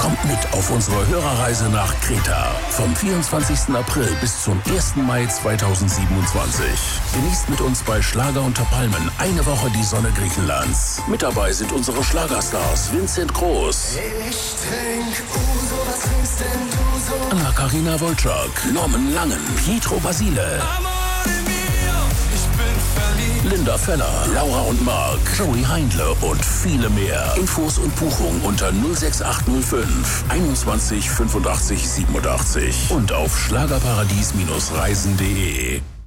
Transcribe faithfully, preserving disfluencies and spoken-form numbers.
Kommt mit auf unsere Hörerreise nach Kreta. Vom vierundzwanzigsten April bis zum ersten Mai zweitausendsiebenundzwanzig. Genießt mit uns bei Schlager unter Palmen eine Woche die Sonne Griechenlands. Mit dabei sind unsere Schlagerstars Vincent Groß, Ich trink Uso, was trinkst denn du so? Anna-Karina Wojcik, Norman Langen, Pietro Basile, Linda Feller, Laura und Mark, Joey Heindle und viele mehr. Infos und Buchung unter null sechs acht null fünf einundzwanzig fünfundachtzig siebenundachtzig und auf schlagerparadies Bindestrich reisen punkt de.